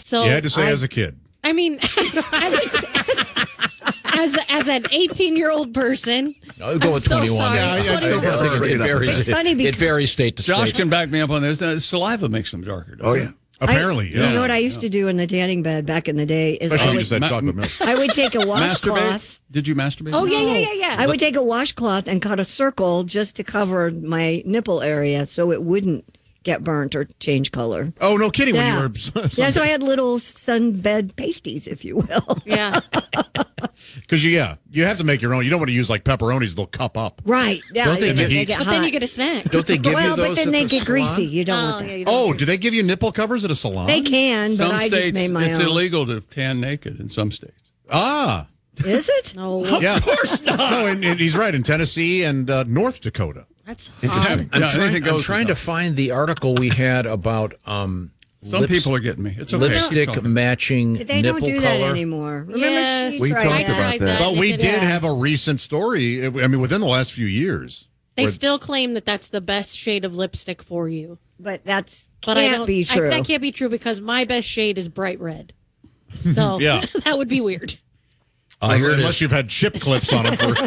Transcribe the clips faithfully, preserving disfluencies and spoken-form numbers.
So You had to say I, as a kid. I mean, as, a, as, as, as an eighteen-year-old person, I'll go I'm with so twenty-one. sorry. Yeah, I- I still twenty-one. prefer it, it varies. It's funny it, because- it varies state to Josh state. can back me up on this. The saliva makes them darker. doesn't Oh, it? yeah. Apparently, I, yeah. You know what I used to do in the tanning bed back in the day is Especially I when you would, just had Ma- chocolate milk. I would take a Masturbate? washcloth. Did you masturbate? Oh, yeah, yeah, Oh. yeah, yeah. I would take a washcloth and cut a circle just to cover my nipple area so it wouldn't get burnt or change color. Oh, no kidding. Yeah. When you were Yeah, so I had little sunbed pasties, if you will. Yeah. Because, you, yeah, you have to make your own. You don't want to use like pepperonis. They'll cup up. Right. Yeah. Don't they and give they you- get But then hot. you get a snack. Don't they give well, you those? but then at they the get salon? greasy. You don't Oh, want that. yeah, you don't Oh, want do they give you nipple covers at a salon? They can, but Some I states, just made my it's own. illegal to tan naked in some states. Ah, Is it? No, yeah. Of course not. No, and, and he's right. In Tennessee and uh, North Dakota. that's I'm, hard. Yeah, trying, anything I'm goes trying with to find the article we had about um, Some lips- people are getting me. It's okay. lipstick Keep talking. matching They nipple don't do that color. anymore. Remember, Yes. she We tried talked that. about that. But we They did Yeah. have a recent story. I mean, within the last few years. They where- still claim that that's the best shade of lipstick for you. But that's But I can't don't, be I- true. that can't be true because my best shade is bright red. So Yeah. that would be weird. Uh, here it Unless is. you've had chip clips on them for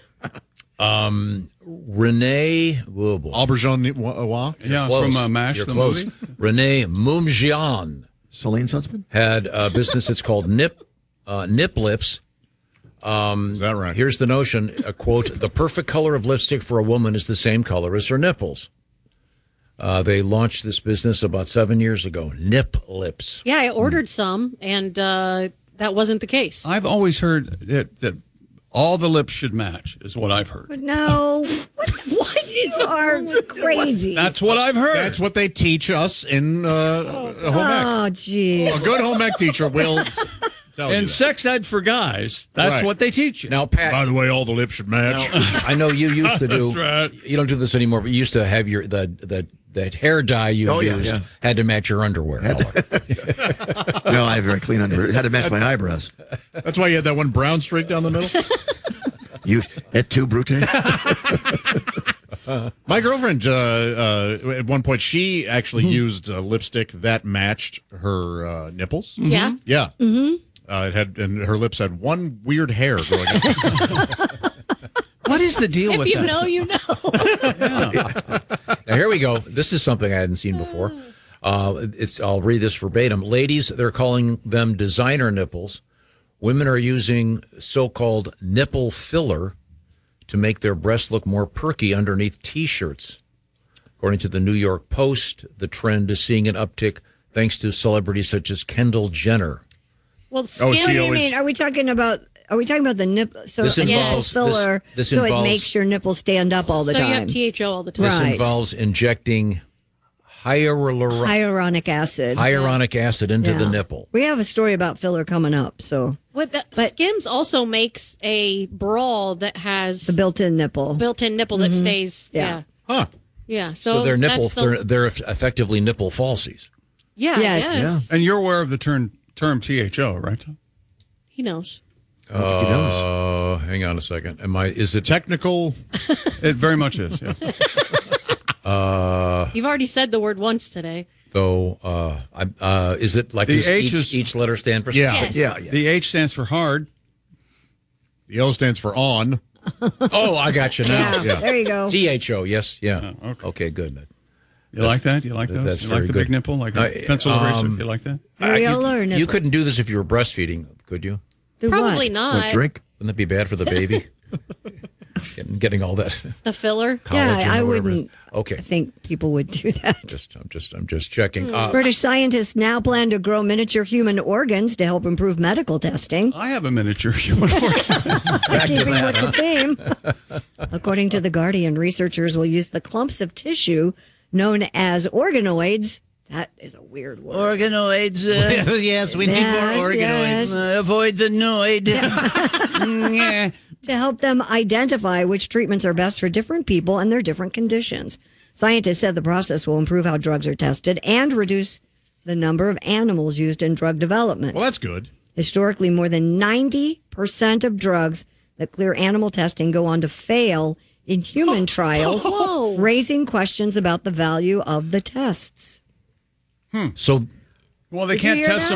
Renee oh boy. Aubergine Noir. Yeah, Close. from uh, MASH, You're the close. movie. Renee Mumjian Celine's husband? had a business that's called Nip uh, Nip Lips. Is that right? Here's the notion, a quote, the perfect color of lipstick for a woman is the same color as her nipples. Uh, they launched this business about seven years ago, Nip Lips. Yeah, I ordered some, and uh, that wasn't the case. I've always heard that, that all the lips should match, is what I've heard. No. What, what is our crazy? That's what I've heard. That's what they teach us in uh, home ec. Oh, gee. A good home ec teacher will tell you In that. sex ed for guys, that's Right. what they teach you. Now, Pat, By the way, all the lips should match. I know you used to do. That's right. You don't do this anymore, but you used to have your the the that hair dye you Oh, yeah, used yeah. had to match your underwear color. No, I have very clean underwear. It had to match my eyebrows. That's why you had that one brown streak down the middle. You, et tu, Brute? My girlfriend, uh, uh, at one point, she actually used uh, lipstick that matched her uh, nipples. Yeah. Yeah. Mm-hmm. Uh, it had, and her lips had one weird hair growing up. What is the deal If with you that? know, you know. Now here we go. This is something I hadn't seen before. Uh, it's I'll read this verbatim. Ladies, they're calling them designer nipples. Women are using so-called nipple filler to make their breasts look more perky underneath T-shirts. According to the New York Post, the trend is seeing an uptick thanks to celebrities such as Kendall Jenner. Well, Oh, skin, she What do you always- mean? Are we talking about? Are we talking about the nipple? So This a nipple involves- filler, this- this so it involves- makes your nipples stand up all the so time. you have T H O all the time. This Right. involves injecting hyalur- Hyaluronic acid. hyaluronic acid into the Yeah. nipple. We have a story about filler coming up. So With the, But- Skims also makes a bra that has the built-in nipple. built-in nipple that stays. Yeah. Yeah. Huh. Yeah. So, So they're nipple, that's the- they're, they're effectively nipple falsies. yeah. Yes. Yes. And you're aware of the term term T H O, right? He knows. I don't think he knows. Uh, hang on a second. Am I? Is it? Technical. It very much is. Yeah. You've already said the word once today. Though, uh, I, uh, is it like The this, H each, is- each letter stand for Yeah. Yes. Yeah, yeah. The H stands for hard. The O stands for on. something? Oh, I got you now. Yeah, Yeah. there you go. T H O. Yes. Yeah. Oh, okay. okay. Good. You like that? You like that- those? that's you like very the good. big nipple, like a Uh, pencil eraser? um, You like that? Areola or you, nipple? you couldn't do this if you were breastfeeding, could you? Do Probably what? not. Want a drink? Wouldn't that be bad for the baby? getting, getting all that The filler. collagen. Yeah, I or whatever it is. wouldn't. Okay. I think people would do that. Just, I'm just, I'm just checking. Uh, British scientists now plan to grow miniature human organs to help improve medical testing. I have a miniature human organ. Keeping with the theme. According to The Guardian, researchers will use the clumps of tissue known as organoids. That is a weird word. Organoids. Uh, yes, we Yes, yes. uh, avoid the noid. Yeah. To help them identify which treatments are best for different people and their different conditions. Scientists said the process will improve how drugs are tested and reduce the number of animals used in drug development. Well, that's good. Historically, more than ninety percent of drugs that clear animal testing go on to fail in human trials, raising questions about the value of the tests. so Well, they Did you can't hear test that?